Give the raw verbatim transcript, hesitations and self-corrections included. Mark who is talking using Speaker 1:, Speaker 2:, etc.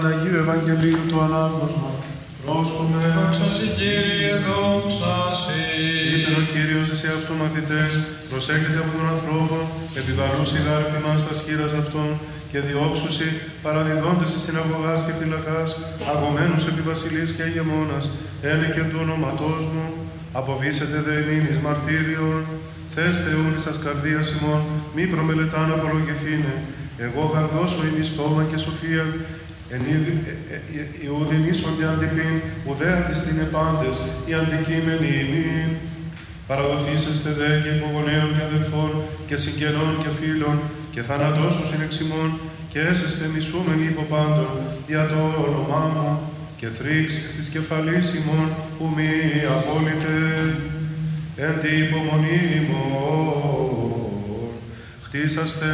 Speaker 1: Αγίου Ευαγγελίου του Ανάγνωσμα. Πρόσκομε.
Speaker 2: Δόξα σοι, Κύριε, δόξα σοι.
Speaker 1: Είπε ο Κύριος εσύ αυτού μαθητές, προσέχετε από τον ανθρώπο, επιβαρούσι γάρφη μας τα σχήρας αυτών, και διώξουσι παραδιδόντες εις συναγωγάς και φυλακάς, αγωμένους επί βασιλείς και ηγεμόνας, ένε και του ονόματός μου, αποβήσετε δε ημίν εις μαρτύριον, θες Θεούν εις τας καρδίας ημών, μη προμελετάν απολογηθήνε, εγώ γαρδώσω ημί στόμα και σοφία, εν ιουδιν ίσονται αντιπίν, ουδέα της την επάντες, οι αντικείμενοι ημίν. Παραδοθήσεστε δε και υπογονέων και αδελφών και συγγενών και φίλων και θανατώσους είναι εξημών και έσεστε μισούμενοι υπό πάντων δια το όνομά μου και θρύξ της κεφαλής ημών που μη απόλυτε εν τη υπομονή ημών χτίσαστε